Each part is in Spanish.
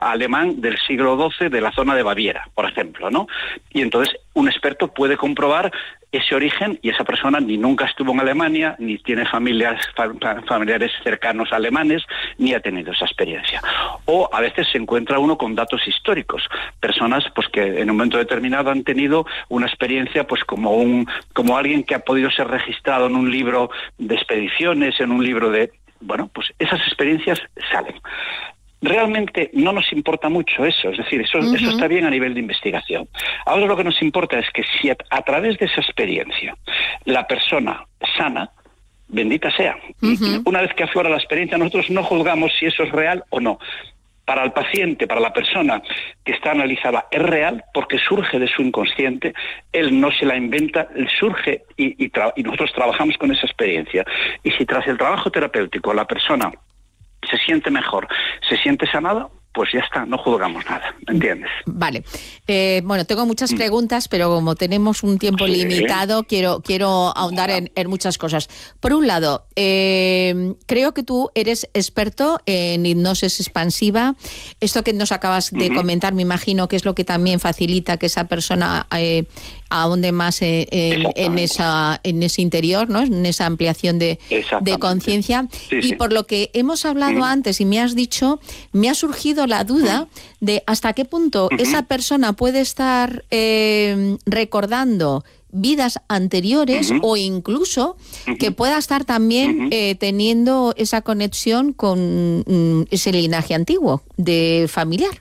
alemán del siglo XII de la zona de Baviera, por ejemplo, ¿no? Y entonces un experto puede comprobar ese origen y esa persona ni nunca estuvo en Alemania, ni tiene familiares cercanos alemanes, ni ha tenido esa experiencia. O a veces se encuentra uno con datos históricos, personas pues que en un momento determinado han tenido una experiencia pues como alguien que ha podido ser registrado en un libro de expediciones, en un libro de... Bueno, pues esas experiencias salen. Realmente no nos importa mucho eso, es decir, eso está bien a nivel de investigación. Ahora lo que nos importa es que si a través de esa experiencia la persona sana, bendita sea, una vez que aflora la experiencia, nosotros no juzgamos si eso es real o no. Para el paciente, para la persona que está analizada, es real porque surge de su inconsciente, él no se la inventa, él surge y nosotros trabajamos con esa experiencia. Y si tras el trabajo terapéutico la persona se siente mejor, se siente sanada, pues ya está, no juzgamos nada, ¿me entiendes? Vale. Bueno, tengo muchas preguntas, pero como tenemos un tiempo limitado, quiero ahondar en muchas cosas. Por un lado, creo que tú eres experto en hipnosis expansiva. Esto que nos acabas de comentar, me imagino que es lo que también facilita que esa persona ahonde más en ese interior, ¿no? En esa ampliación de conciencia. Y por lo que hemos hablado antes y me has dicho, me ha surgido la duda de hasta qué punto esa persona puede estar recordando vidas anteriores o incluso que pueda estar también teniendo esa conexión con ese linaje antiguo de familiar.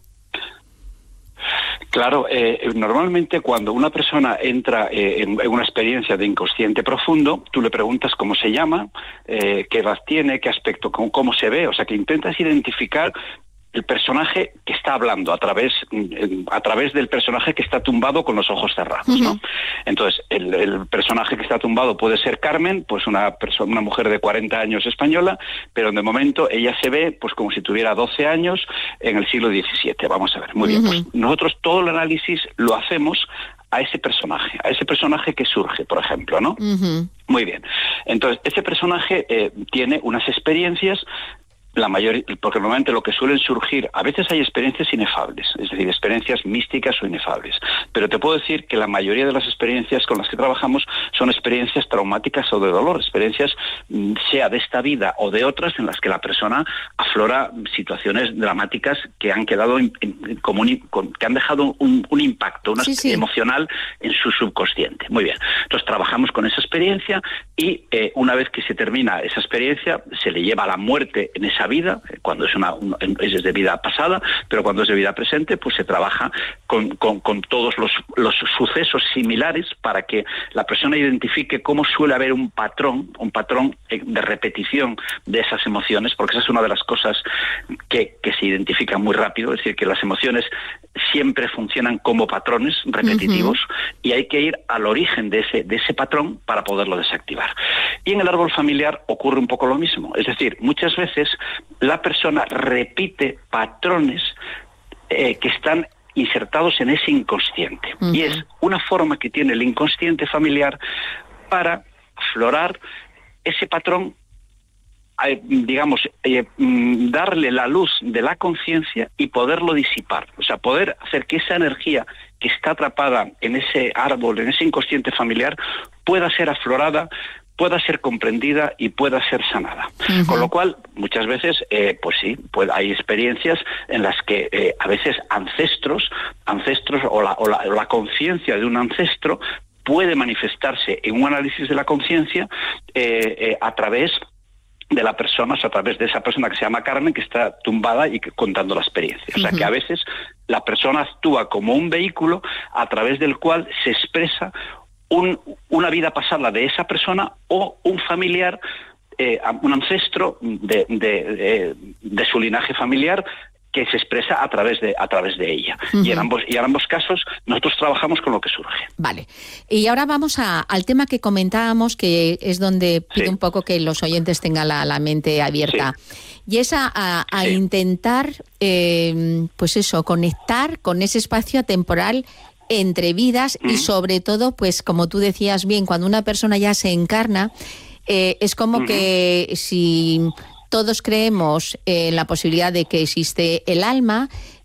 Claro, normalmente cuando una persona entra en una experiencia de inconsciente profundo, tú le preguntas cómo se llama, qué edad tiene, qué aspecto, cómo se ve, o sea que intentas identificar el personaje que está hablando a través del personaje que está tumbado con los ojos cerrados, ¿no? Entonces, el personaje que está tumbado puede ser Carmen, pues una mujer de 40 años española, pero de momento ella se ve pues como si tuviera 12 años en el siglo XVII. Vamos a ver, muy bien. Pues nosotros todo el análisis lo hacemos a ese personaje que surge, por ejemplo, ¿no? Muy bien. Entonces, ese personaje tiene unas experiencias, porque normalmente lo que suelen surgir, a veces hay experiencias inefables, es decir, experiencias místicas o inefables, pero te puedo decir que la mayoría de las experiencias con las que trabajamos son experiencias traumáticas o de dolor, experiencias sea de esta vida o de otras en las que la persona aflora situaciones dramáticas que han quedado que han dejado un impacto emocional en su subconsciente. Muy bien, entonces trabajamos con esa experiencia y una vez que se termina esa experiencia se le lleva a la muerte en esa vida, cuando es de vida pasada, pero cuando es de vida presente, pues se trabaja con todos los sucesos similares para que la persona identifique cómo suele haber un patrón de repetición de esas emociones, porque esa es una de las cosas que se identifican muy rápido, es decir, que las emociones siempre funcionan como patrones repetitivos y hay que ir al origen de ese patrón para poderlo desactivar. Y en el árbol familiar ocurre un poco lo mismo, es decir, muchas veces la persona repite patrones que están insertados en ese inconsciente. Y es una forma que tiene el inconsciente familiar para aflorar ese patrón, darle la luz de la conciencia y poderlo disipar. O sea, poder hacer que esa energía que está atrapada en ese árbol, en ese inconsciente familiar, pueda ser aflorada, pueda ser comprendida y pueda ser sanada. Con lo cual, muchas veces, hay experiencias en las que a veces ancestros o la conciencia de un ancestro puede manifestarse en un análisis de la conciencia a través de la persona, o sea, a través de esa persona que se llama Carmen, que está tumbada y contando la experiencia. O sea, que a veces la persona actúa como un vehículo a través del cual se expresa una vida pasada de esa persona o un familiar, un ancestro de su linaje familiar que se expresa a través de ella. Y en ambos casos nosotros trabajamos con lo que surge. Vale. Y ahora vamos al tema que comentábamos, que es donde pido un poco que los oyentes tengan la mente abierta. Y es a intentar, pues eso, conectar con ese espacio temporal entre vidas y sobre todo, pues como tú decías bien, cuando una persona ya se encarna, es como que si todos creemos en la posibilidad de que existe el alma,